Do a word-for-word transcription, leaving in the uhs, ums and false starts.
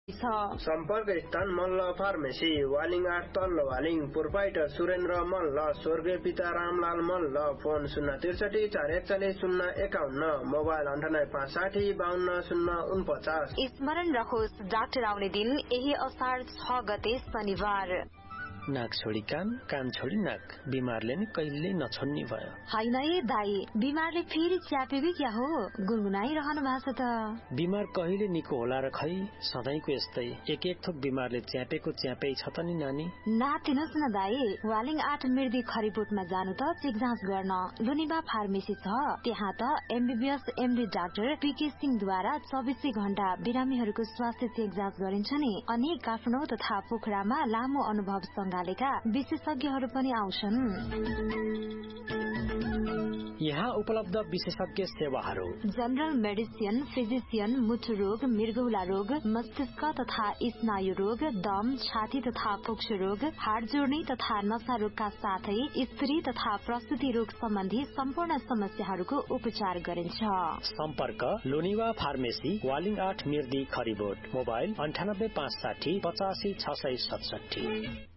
सम्पर्क स्थान मल्ल फार्मेसी, वालिङ आठ तल्लो वालिङ, प्रोपाइटर सुरेन्द्र मल्ल, स्वर्गीय पिता रामलाल मल्ल। फोन शून्य त्रिसठी चार एकचालिस शून्य एकाउन्न, मोबाइल अन्ठानब्बे पाँच साठी बाहन्न शून्य उनपचास। स्मरण रहोस्, डाक्टर आउने दिन यही असार छ गते शनिबार। नाक छोडी कान, कान छोडी नाक, बिमारले नि कहिल्यै नछोड्ने भयो। होइन ए दाई, बिमारले फेरि च्यापेको क्या हो? गुनगुनाइरहनु भएको छ त। बिमार कहिले निको होला र खै, सधैँको यस्तै एक एक थोक बिमारले च्यापेको च्यापै छ त नि नानी। नातिनुहोस् न दाई, वालिङ आठ मिर्दी खरिबोटमा जानु त चेक जाँच गर्न। लुनिबा फार्मेसी छ, त्यहाँ त एमबीबीएस एमडी डाक्टर पीके सिंहद्वारा चौबिसै घण्टा बिरामीहरूको स्वास्थ्य चेक जाँच गरिन्छ नि। अनि काठमाडौँ तथा पोखरामा लामो अनुभव संघालेका विशेषज्ञहरू पनि आउँछन्। यहाँ उपलब्ध विशेषज्ञ सेवाहरू: जनरल मेडिसिन, फिजिशियन, मुटु रोग, मृगौला रोग, मस्तिष्क तथा स्नायु रोग, दम, छाती तथा फोक्सो रोग, हाड जोड्ने तथा नसा रोगका साथै स्त्री तथा प्रसुति रोग सम्बन्धी सम्पूर्ण समस्याहरूको उपचार गरिन्छ। सम्पर्क लोनिवा फार्मेसी, वालिङ आठ मिर्दी खरिबोट, मोबाइल अन्ठानब्बे पाँच साठी पचासी छ सय सतसठी।